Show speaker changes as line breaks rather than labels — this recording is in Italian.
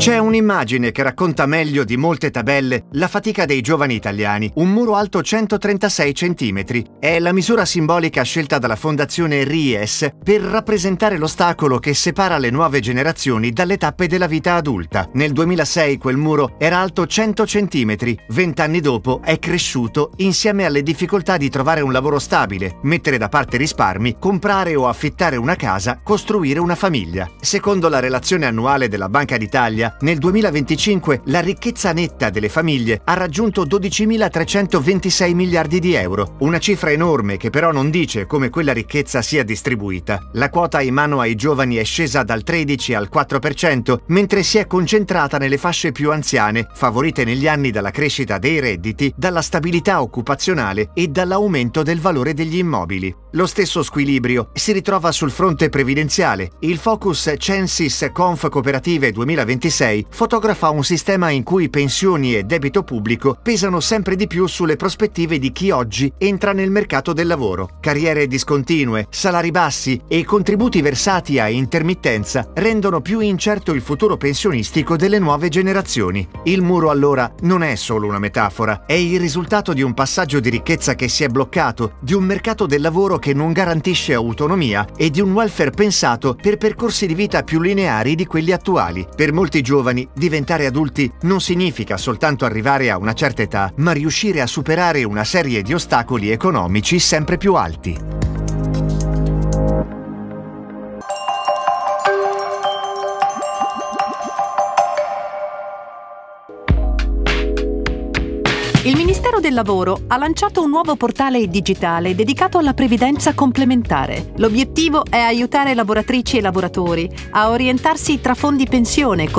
C'è un'immagine che racconta meglio di molte tabelle la fatica dei giovani italiani. Un muro alto 136 centimetri. È la misura simbolica scelta dalla fondazione RIES per rappresentare l'ostacolo che separa le nuove generazioni dalle tappe della vita adulta. Nel 2006 quel muro era alto 100 centimetri. 20 anni dopo è cresciuto insieme alle difficoltà di trovare un lavoro stabile, mettere da parte risparmi, comprare o affittare una casa, costruire una famiglia. Secondo la relazione annuale della Banca d'Italia, nel 2025 la ricchezza netta delle famiglie ha raggiunto 12.326 miliardi di euro, una cifra enorme che però non dice come quella ricchezza sia distribuita. La quota in mano ai giovani è scesa dal 13 al 4%, mentre si è concentrata nelle fasce più anziane, favorite negli anni dalla crescita dei redditi, dalla stabilità occupazionale e dall'aumento del valore degli immobili. Lo stesso squilibrio si ritrova sul fronte previdenziale. Il Focus Censis Conf Cooperative 2026 fotografa un sistema in cui pensioni e debito pubblico pesano sempre di più sulle prospettive di chi oggi entra nel mercato del lavoro. Carriere discontinue, salari bassi e contributi versati a intermittenza rendono più incerto il futuro pensionistico delle nuove generazioni. Il muro allora non è solo una metafora, è il risultato di un passaggio di ricchezza che si è bloccato, di un mercato del lavoro che non garantisce autonomia e di un welfare pensato per percorsi di vita più lineari di quelli attuali. Per molti giovani diventare adulti non significa soltanto arrivare a una certa età, ma riuscire a superare una serie di ostacoli economici sempre più alti.
Il Ministero del Lavoro ha lanciato un nuovo portale digitale dedicato alla previdenza complementare. L'obiettivo è aiutare lavoratrici e lavoratori a orientarsi tra fondi pensione,